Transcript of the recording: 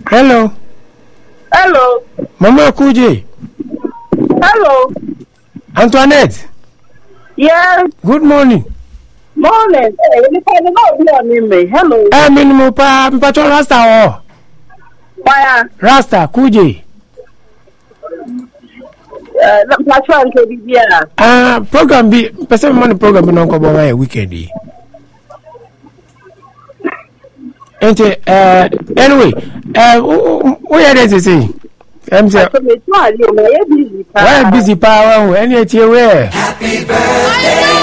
Hello. Hello. Mama Kuje. Hello. Antoinette. Yes. Good morning. Morning. Hey, you can not hear me. Hello. Minimum pa Patron Rasta or Why? Rasta Kuje. Patron to be here. Program be person money program be non ko bo my weekend. Anyway, what are they saying? I'm saying, why busy power? Any where? Happy birthday.